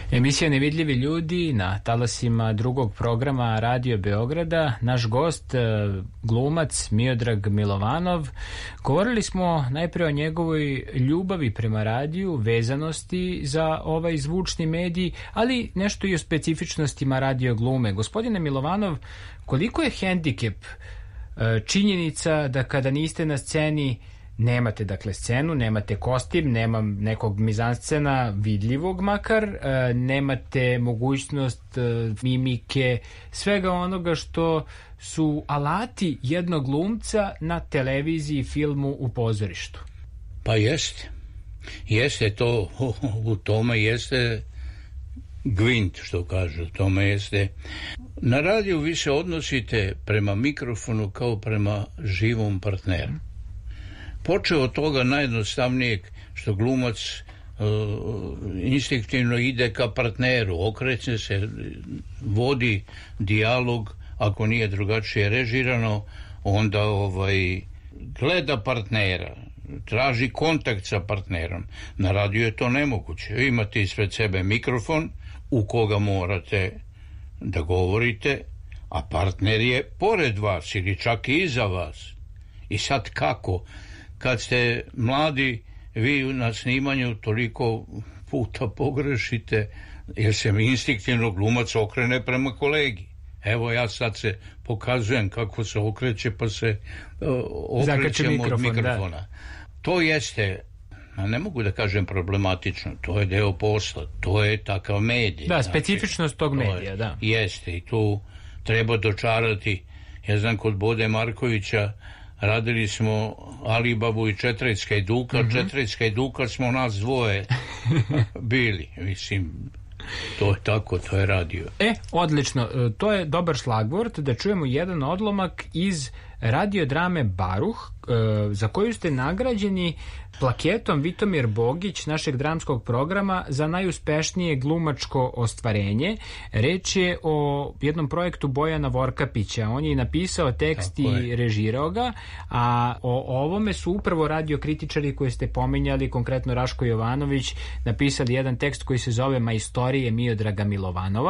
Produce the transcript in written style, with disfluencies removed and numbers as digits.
Emisija Nevidljivi ljudi na talasima drugog programa Radio Beograda. Naš gost, glumac Miodrag Milovanov. Govorili smo najpre o njegovoj ljubavi prema radiju, vezanosti za ovaj zvučni medij, ali nešto i o specifičnostima radio glume. Gospodine Milovanov, koliko je hendikep činjenica da kada niste na sceni nemate dakle scenu, nemate kostim, nema nekog mizanscena vidljivog makar, nemate mogućnost mimike, svega onoga što su alati jednog glumca na televiziji, filmu, u pozorištu? Pa jeste to, u tome jeste gvint, što kažu, u tome jeste. Na radiju vi se odnosite prema mikrofonu kao prema živom partneru. Počeo od toga najjednostavnijeg, što glumac instinktivno ide ka partneru, okreće se, vodi dijalog, ako nije drugačije režirano, onda gleda partnera, traži kontakt sa partnerom. Na radiju je to nemoguće. Imate ispred sebe mikrofon u koga morate da govorite, a partner je pored vas ili čak i iza vas. I sad kako? Kad ste mladi, vi na snimanju toliko puta pogrešite, jer se instinktivno glumac okrene prema kolegi. Evo ja sad se pokazujem kako se okreće, pa se okrećemo od mikrofona. Da. To jeste, ne mogu da kažem problematično, to je deo posla, to je takav medij. Da, specifičnost tog medija, da. Jeste, i tu treba dočarati. Ja znam, kod Bode Markovića radili smo Alibabu i Četrecka i Duka. Četrecka i Duka smo nas dvoje bili. Mislim, to je tako, to je radio. Odlično. To je dobar šlagvort da čujemo jedan odlomak iz radiodrame Baruh, za koju ste nagrađeni plaketom Vitomir Bogić našeg dramskog programa za najuspešnije glumačko ostvarenje. Reč je o jednom projektu Bojana Vorkapića. On je napisao tekst i režirao ga, a o ovome su upravo radiokritičari koje ste pominjali, konkretno Raško Jovanović, napisali jedan tekst koji se zove Majstorije Miodraga Milovanova.